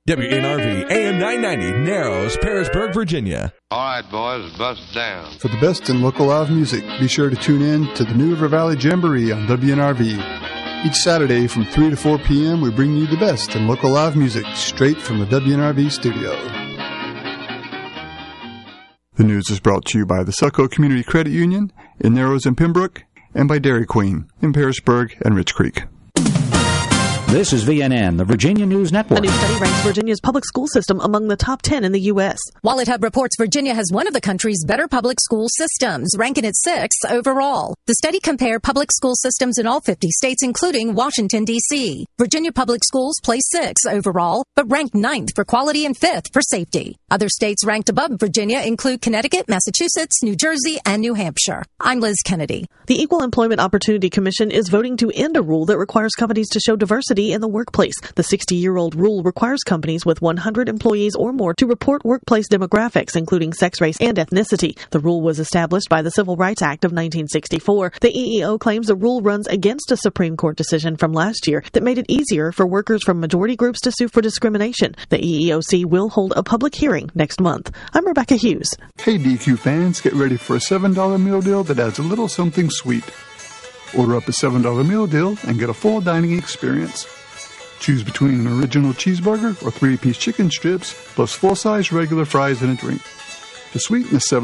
WNRV AM 990, Narrows, Parisburg, Virginia. All right, boys, bust down. For the best in local live music, be sure to tune in to the New River Valley Jamboree on WNRV. Each Saturday from 3 to 4 p.m., we bring you the best in local live music straight from the WNRV studio. The news is brought to you by the Succo Community Credit Union in Narrows and Pembroke, and by Dairy Queen in Parisburg and Rich Creek. This is VNN, the Virginia News Network. A new study ranks Virginia's public school system among the top 10 in the U.S. Wallet Hub reports Virginia has one of the country's better public school systems, ranking it 6th overall. The study compared public school systems in all 50 states, including Washington, D.C. Virginia public schools placed 6th overall, but ranked 9th for quality and 5th for safety. Other states ranked above Virginia include Connecticut, Massachusetts, New Jersey, and New Hampshire. I'm Liz Kennedy. The Equal Employment Opportunity Commission is voting to end a rule that requires companies to show diversity in the workplace. The 60-year-old rule requires companies with 100 employees or more to report workplace demographics, including sex, race, and ethnicity. The rule was established by the Civil Rights Act of 1964. The EEO claims the rule runs against a Supreme Court decision from last year that made it easier for workers from majority groups to sue for discrimination. The EEOC will hold a public hearing next month. I'm Rebecca Hughes. Hey DQ fans, get ready for a $7 meal deal that adds a little something sweet. Order up a $7 meal deal and get a full dining experience. Choose between an original cheeseburger or 3-piece chicken strips, plus full-size regular fries and a drink. To sweeten the $7